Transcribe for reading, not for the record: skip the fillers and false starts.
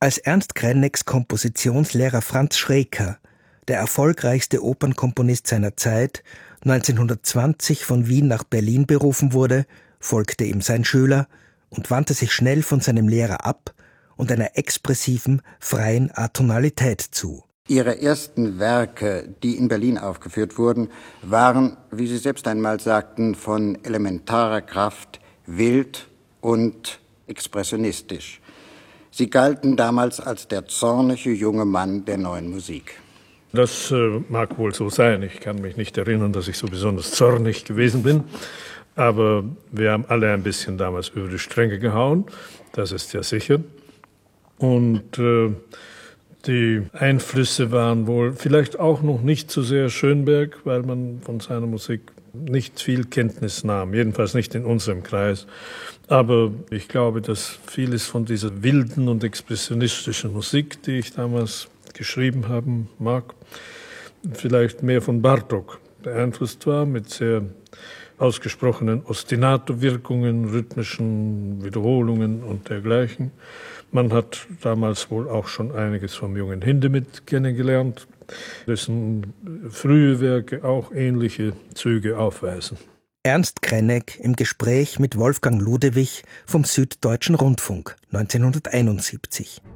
Als Ernst Kreneks Kompositionslehrer Franz Schreker, der erfolgreichste Opernkomponist seiner Zeit, 1920 von Wien nach Berlin berufen wurde, folgte ihm sein Schüler und wandte sich schnell von seinem Lehrer ab und einer expressiven, freien Atonalität zu. Ihre ersten Werke, die in Berlin aufgeführt wurden, waren, wie Sie selbst einmal sagten, von elementarer Kraft, wild und expressionistisch. Sie galten damals als der zornige junge Mann der neuen Musik. Das mag wohl so sein. Ich kann mich nicht erinnern, dass ich so besonders zornig gewesen bin. Aber wir haben alle ein bisschen damals über die Stränge gehauen. Das ist ja sicher. Und die Einflüsse waren wohl vielleicht auch noch nicht so sehr Schönberg, weil man von seiner Musik nicht viel Kenntnis nahm, jedenfalls nicht in unserem Kreis. Aber ich glaube, dass vieles von dieser wilden und expressionistischen Musik, die ich damals geschrieben haben mag, vielleicht mehr von Bartók beeinflusst war, mit sehr ausgesprochenen Ostinato-Wirkungen, rhythmischen Wiederholungen und dergleichen. Man hat damals wohl auch schon einiges vom jungen Hindemith kennengelernt, dessen frühe Werke auch ähnliche Züge aufweisen. Ernst Krenek im Gespräch mit Wolfgang Ludewig vom Süddeutschen Rundfunk 1971.